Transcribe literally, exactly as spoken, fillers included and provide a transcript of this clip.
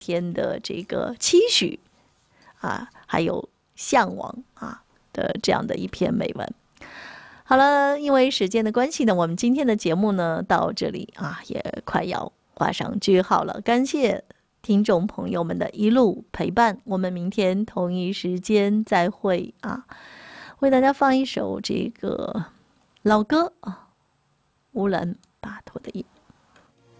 天的这个期许啊，还有向往啊的这样的一篇美文。好了，因为时间的关系呢，我们今天的节目呢到这里啊，也快要画上句号了。感谢听众朋友们的一路陪伴，我们明天同一时间再会啊！为大家放一首这个老歌啊，乌兰巴托的夜。